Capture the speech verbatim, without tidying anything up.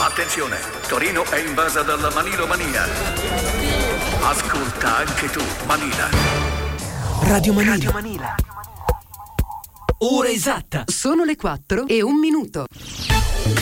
Attenzione, Torino è invasa dalla Manilomania. Ascolta anche tu, Manila. Radio Manila. Radio Manila. Ora esatta. Sono le quattro e un minuto.